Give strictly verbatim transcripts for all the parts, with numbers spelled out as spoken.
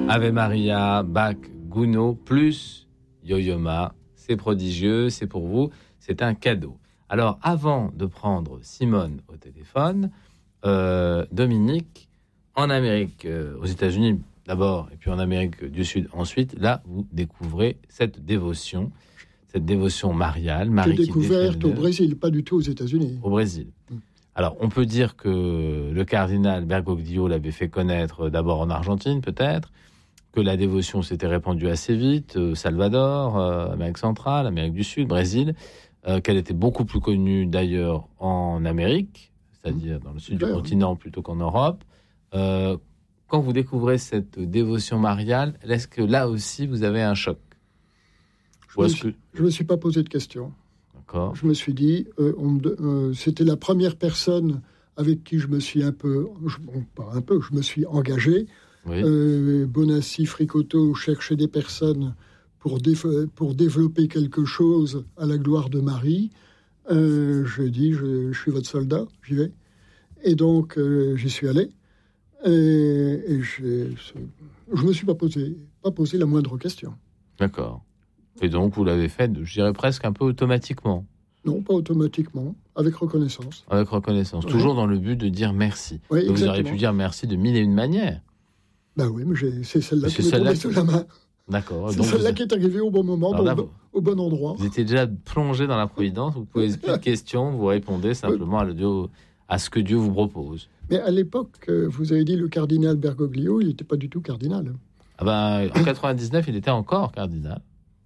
Ave Maria, Bach, Gounod, plus Yo-Yo Ma. C'est prodigieux, c'est pour vous, c'est un cadeau. Alors, avant de prendre Simone au téléphone, euh, Dominique, en Amérique, euh, aux États-Unis d'abord, et puis en Amérique du Sud ensuite, là, vous découvrez cette dévotion, cette dévotion mariale. Marie J'ai découverte au Brésil, pas du tout aux États-Unis. Au Brésil. Mm. Alors, on peut dire que le cardinal Bergoglio l'avait fait connaître d'abord en Argentine, peut-être, que la dévotion s'était répandue assez vite, euh, Salvador, euh, Amérique centrale, Amérique du Sud, Brésil, euh, qu'elle était beaucoup plus connue d'ailleurs en Amérique, c'est-à-dire dans le sud du continent plutôt qu'en Europe. Euh, quand vous découvrez cette dévotion mariale, est-ce que là aussi vous avez un choc ? Je ne me, que... je me suis pas posé de questions. D'accord. Je me suis dit, euh, on, euh, c'était la première personne avec qui je me suis un peu, je, bon, pas un peu, je me suis engagé. Oui. Euh, Bonassi, Fricotto cherchaient des personnes pour, déf- pour développer quelque chose à la gloire de Marie. Euh, je dis, je, je suis votre soldat, j'y vais. Et donc, euh, j'y suis allé. Et, et je ne me suis pas posé, pas posé la moindre question. D'accord. Et donc, vous l'avez fait, je dirais presque un peu automatiquement. Non, pas automatiquement, avec reconnaissance. Avec reconnaissance, oui. Toujours dans le but de dire merci. Oui, vous auriez pu dire merci de mille et une manières. Ben oui, mais j'ai, c'est celle-là mais qui m'est tombée sous la main. D'accord. C'est donc celle-là vous... qui est arrivée au bon moment, Alors là, dans, vous... au bon endroit. Vous étiez déjà plongé dans la providence, vous posez plus de questions, vous répondez simplement à, le Dieu, à ce que Dieu vous propose. Mais à l'époque, vous avez dit le cardinal Bergoglio, il n'était pas du tout cardinal. Ah ben, en quatre-vingt-dix-neuf, il était encore cardinal.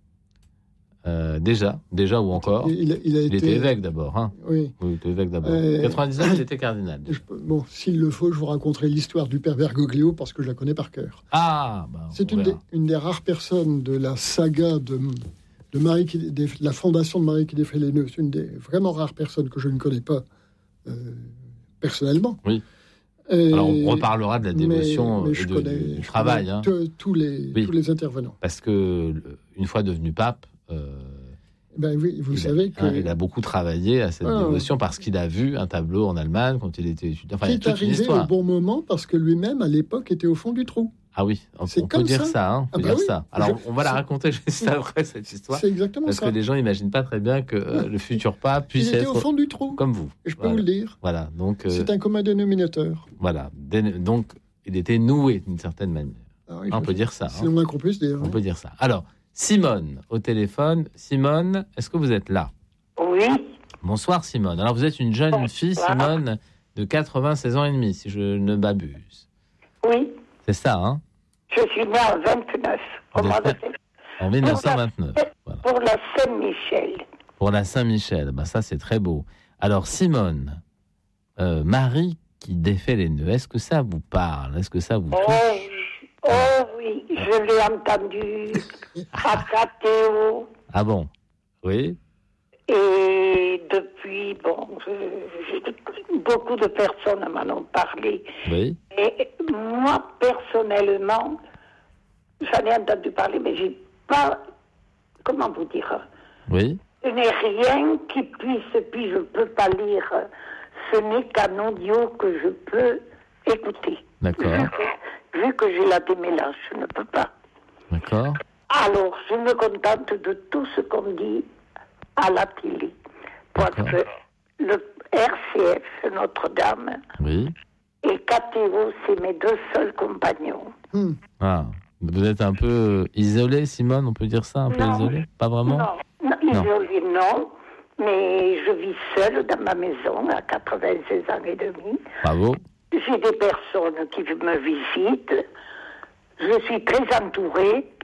Euh, déjà, déjà ou encore. Il, il, il, a il été... était évêque d'abord. Hein oui. Oui, il était évêque d'abord. Euh... quatre-vingt-dix-neuf, il était cardinal. Je, bon, s'il le faut, je vous raconterai l'histoire du père Bergoglio parce que je la connais par cœur. Ah, ben, c'est une des, une des rares personnes de la saga de, de Marie qui, de la fondation de Marie qui défait les nœuds. C'est une des vraiment rares personnes que je ne connais pas euh, personnellement. Oui. Et... Alors, on reparlera de la dévotion mais, mais et de, connais, du travail. Hein. T- tous, les, oui. tous les intervenants. Parce que, une fois devenu pape, euh, ben oui, vous il, savez a, que... il a beaucoup travaillé à cette ah. dévotion parce qu'il a vu un tableau en Allemagne quand il était étudiant. Enfin, qui est arrivé au bon moment parce que lui-même, à l'époque, était au fond du trou. Ah oui, on, on peut dire ça. ça hein, on ah peut bah dire oui. ça. Alors, Je... on va la raconter juste après, cette histoire. C'est exactement parce ça. Parce que les gens n'imaginent pas très bien que euh, le futur pape puisse il était être... au fond du trou. Comme vous. Je peux voilà. vous le dire. Voilà, donc... Euh... C'est un commun dénominateur. Voilà, donc il était noué d'une certaine manière. Ah oui, on peut dire ça. C'est hein. le moins qu'on puisse dire. On hein. peut dire ça. Alors, Simone, au téléphone. Simone, est-ce que vous êtes là ? Oui. Bonsoir Simone. Alors vous êtes une jeune Bonsoir. fille, Simone, de quatre-vingt-seize ans et demi, si je ne m'abuse. Oui. C'est ça, hein ? Je suis née en vingt-neuf. Au mois de... En dix-neuf cent vingt-neuf. Pour la, voilà. pour la Saint-Michel. Pour la Saint-Michel, ben ça c'est très beau. Alors Simone, euh, Marie qui défait les nœuds, est-ce que ça vous parle ? Est-ce que ça vous touche ? Oh, oh oui, je l'ai entendu à Catéo. Ah bon ? Oui. Et depuis, bon, je, je, beaucoup de personnes m'en ont parlé. Oui. Et moi, personnellement, j'en ai entendu parler, mais j'ai pas, comment vous dire ? Oui. Je n'ai rien qui puisse, puis je ne peux pas lire. Ce n'est qu'un audio que je peux écouter. D'accord. Vu que, vu que j'ai la démêlage, je ne peux pas. D'accord. Alors, je me contente de tout ce qu'on dit à la télé. Parce que le R C F, Notre-Dame, oui. et Catéo, c'est mes deux seuls compagnons. Hmm. Ah, vous êtes un peu isolée, Simone, on peut dire ça, un peu non, isolée ? Pas vraiment ? Non, non, isolée, non. Mais je vis seule dans ma maison à quatre-vingt-seize ans et demi. Bravo. J'ai des personnes qui me visitent. Je suis très entourée.